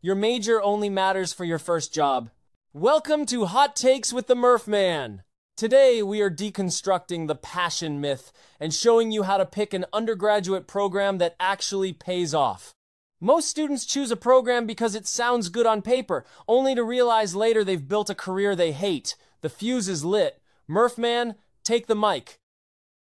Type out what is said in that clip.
Your major only matters for your first job. Welcome to Hot Takes with the Murph Man. Today, we are deconstructing the passion myth and showing you how to pick an undergraduate program that actually pays off. Most students choose a program because it sounds good on paper, only to realize later they've built a career they hate. The fuse is lit. Murph Man, take the mic.